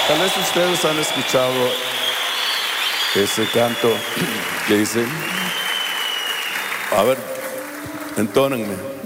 Tal vez ustedes han escuchado ese canto que dice, a ver, entónenme.